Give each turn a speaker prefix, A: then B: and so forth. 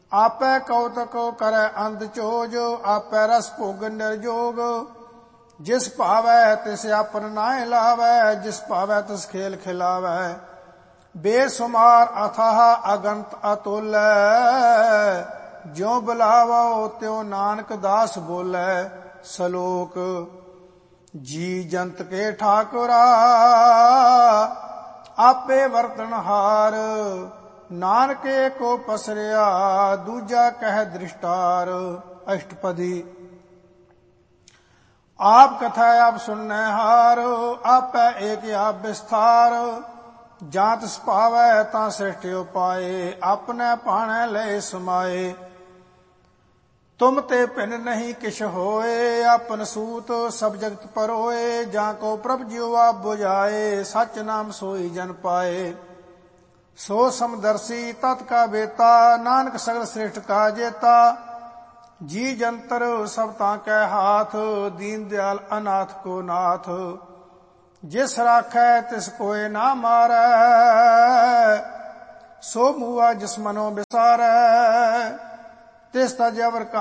A: आपै कौतक करै अंध चोज, आपै रस भोग निर्जोग। जिस भावै तिस आपन नाय लावै, जिस भावै तिस खेल खिलावै। बेसुमार अथाह अगंत अतुल्य, ज्यों बुलावो त्यों नानक दास बोलै। सलोक जी जंत के ठाकुरा, आपे वर्तनहार। नानके को पसरिया, दूजा कह दृष्टार। अष्टपदी। आप कथा आप सुनने हार, आपै एक आप विस्तार। जात सुभावै तां सृष्टि उपाए, अपने पाणै लय समाए। तुम ते भिन्न नहीं किछ होए, आपन सूत सब जगत परोए। जाको प्रभ जियो आप बुझाए, सच नाम सोई जन पाए। सो समदर्शी तत् का बेता, नानक सगल सृष्टि का जेता। जी जंतर सब ताकै हाथ, दीन दयाल अनाथ को नाथ। जिस राखै तिस कोय ना मारै, सो मुआ जिस मनो बिसारै। तिस तज अवर